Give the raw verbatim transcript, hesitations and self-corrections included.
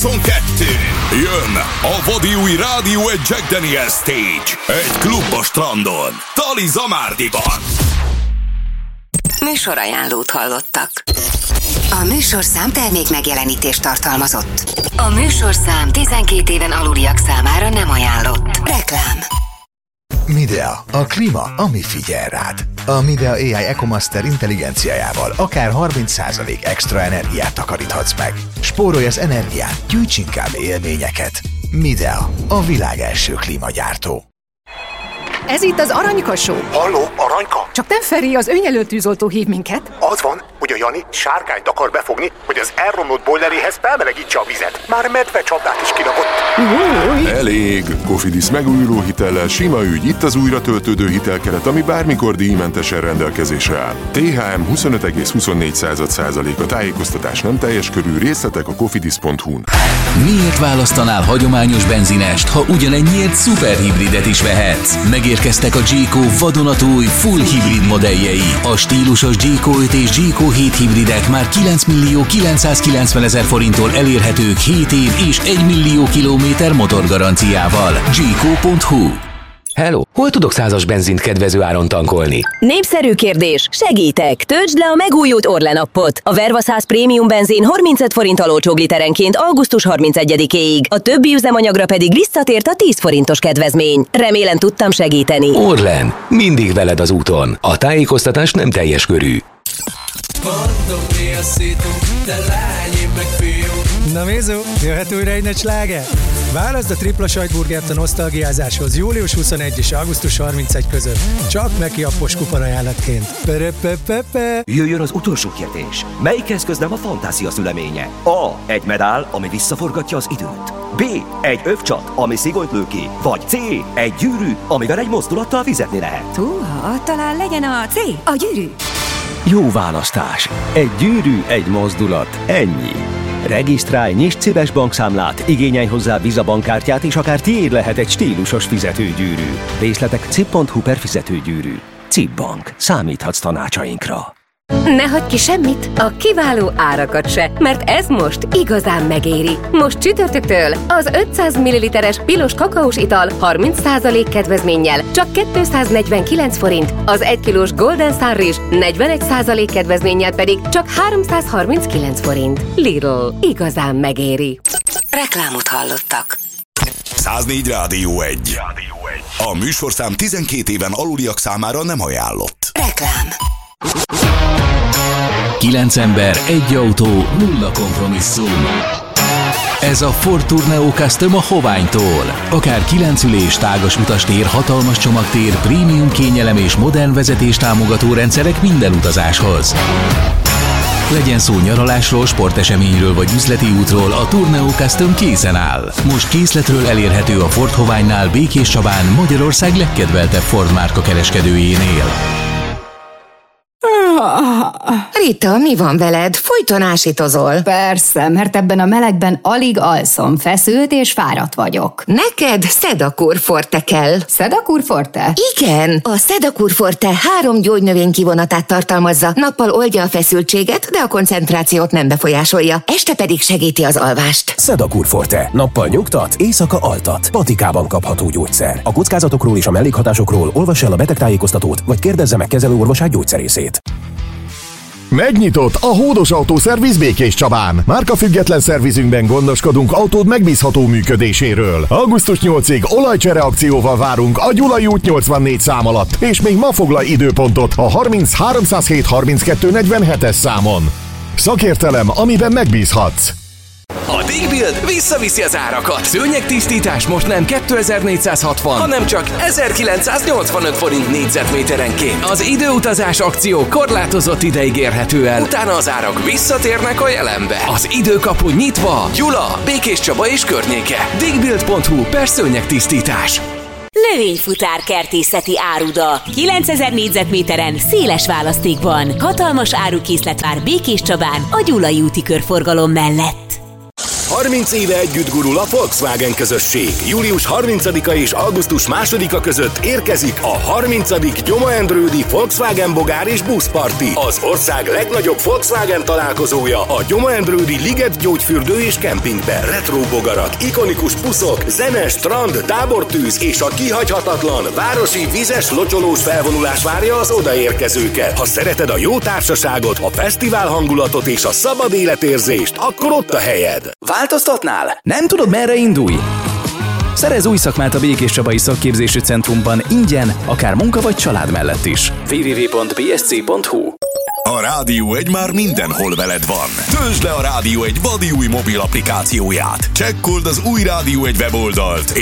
huszonkettő. Jön a vadi új Rádió egy Jack Daniels Stage. Egy klub a strandon. Tali Zamárdiban. Műsorajánlót hallottak. A műsorszám termék megjelenítést tartalmazott. A műsorszám tizenkét éven aluliak számára nem ajánlott. Reklám. Midea, a klíma, ami figyel rád. A Midea á i EcoMaster intelligenciájával akár harminc százalék extra energiát takaríthatsz meg. Spórolj az energiát, gyűjts inkább élményeket. Midea, a világ első klímagyártó. Ez itt az Aranyka Show. Halló, Aranyka? Csak nem Feri, az önjelölt tűzoltó hív minket. Az van, hogy a Jani sárkányt akar befogni, hogy az elromlott bojleréhez felmelegítse a vizet. Már medve csapdát is kirakott. Elég! Cofidis megújuló hitellel sima ügy, itt az újra töltődő hitelkeret, ami bármikor díjmentesen rendelkezésre áll. té há em huszonöt egész huszonnégy százalék, a tájékoztatás nem teljes körű, részletek a cofidis pont hu-n. Miért választanál hagyományos benzinest, ha ugyanennyiért szuperhibridet is vehetsz? Megérkeztek a G-Co vadonatúj full hibrid modelljei. A stílusos G-Co öt és G-Co hét hibridek már kilenc millió kilencszázkilencven ezer forinttól elérhetők hét év és egy millió kilométer motorgaranciával. G-Co pont hu. Hello! Hol tudok százas benzint kedvező áron tankolni? Népszerű kérdés, segítek! Töltsd le a megújult Orlen appot. A Verva száz prémium benzin harmincöt forinttal olcsóbb literenként augusztus harmincegyedikéig. A többi üzemanyagra pedig visszatért a tíz forintos kedvezmény. Remélem tudtam segíteni. Orlen, mindig veled az úton. A tájékoztatás nem teljes körű. Na Mézó, jöhet újra egy nagy sláger? Válaszd a tripla sajtburgert a nosztalgiázáshoz július huszonegyedike és augusztus harmincegyedike között. Csak Meki appos kuponajánlatként. Perepepepe. Jöjjön az utolsó kérdés. Melyik eszköz nem a fantázia szüleménye? A. Egy medál, ami visszaforgatja az időt. B. Egy övcsat, ami szigonyt lő ki. Vagy C. Egy gyűrű, amivel egy mozdulattal fizetni lehet. Húha, talán legyen a C. A gyűrű. Jó választás. Egy gyűrű, egy mozdulat. Ennyi. Regisztrálj, nyisd céges bankszámlát, igényelj hozzá Visa bankkártyát, és akár tiéd lehet egy stílusos fizetőgyűrű. Részletek cip pont hu per fizetőgyűrű. cé i bé Bank. Számíthatsz tanácsainkra. Ne hagyj ki semmit, a kiváló árakat se, mert ez most igazán megéri. Most csütörtöktől az ötszáz milliliteres pilos kakaós ital harminc százalék kedvezménnyel csak kétszáznegyvenkilenc forint, az egy kilós Golden Sunrise negyvenegy százalék kedvezménnyel pedig csak háromszázharminckilenc forint. Lidl, igazán megéri. Reklámot hallottak. száznégy Rádió egy. A műsorszám tizenkét éven aluliak számára nem ajánlott. Reklám. Kilenc ember, egy autó, nulla kompromisszum. Ez a Ford Tourneo Custom a Hoványtól. Akár kilenc ülés, tágas utastér, hatalmas csomagtér, prémium kényelem és modern vezetés támogató rendszerek minden utazáshoz. Legyen szó nyaralásról, sporteseményről vagy üzleti útról, a Tourneo Custom készen áll. Most készletről elérhető a Ford Hoványnál, Békés Csabán, Magyarország legkedveltebb Ford márka kereskedőjénél. Rita, mi van veled? Folyton ásítozol. Persze, mert ebben a melegben alig alszom, feszült és fáradt vagyok. Neked Sedakur Forte kell. Sedakur Forte? Igen, a Sedakur Forte három gyógynövény kivonatát tartalmazza. Nappal oldja a feszültséget, de a koncentrációt nem befolyásolja. Este pedig segíti az alvást. Sedakur Forte. Nappal nyugtat, éjszaka altat. Patikában kapható gyógyszer. A kockázatokról és a mellékhatásokról olvass el a betegtájékoztatót, vagy kérdezze meg kezelőorvosát, gyógyszerészét. Megnyitott a Hódos Autószerviz Békés Csabán. Márkafüggetlen szervizünkben gondoskodunk autód megbízható működéséről. augusztus nyolcadikáig olajcsere akcióval várunk a Gyulai út nyolcvannégy szám alatt, és még ma foglalj időpontot a harminc háromszázhét harminckettő negyvenhetes számon. Szakértelem, amiben megbízhatsz. A Digbuild visszaviszi az árakat. Szőnyegtisztítás most nem kétezer-négyszázhatvan, hanem csak ezerkilencszáznyolcvanöt forint négyzetméterenként. Az időutazás akció korlátozott ideig érhető el, utána az árak visszatérnek a jelenbe. Az időkapu nyitva, Gyula, Békés Csaba és környéke. Digbuild pont hu per szőnyegtisztítás. Növényfutár kertészeti áruda. kilencezer négyzetméteren, széles választékban. Hatalmas árukészlet vár Békés Csabán, a Gyulai úti körforgalom mellett. harminc éve együtt gurul a Volkswagen közösség. július harmincadika és augusztus másodika között érkezik a harmincadik Gyoma-Endrődi Volkswagen Bogár és Busz Party. Az ország legnagyobb Volkswagen találkozója a Gyoma-Endrődi Liget gyógyfürdő és kempingben. Retro bogarak, ikonikus buszok, zene, strand, tábortűz és a kihagyhatatlan városi vízes locsolós felvonulás várja az odaérkezőket. Ha szereted a jó társaságot, a fesztivál hangulatot és a szabad életérzést, akkor ott a helyed. Változtatnál? Nem tudod, merre indulj? Szerez új szakmát a Békés Csabai Szakképzési Centrumban ingyen, akár munka vagy család mellett is. double-u double-u double-u pont b s c pont h u A Rádió egy már mindenhol veled van. Töltsd le a Rádió egy vadi új mobil applikációját. Csekkold az új Rádió egy weboldalt,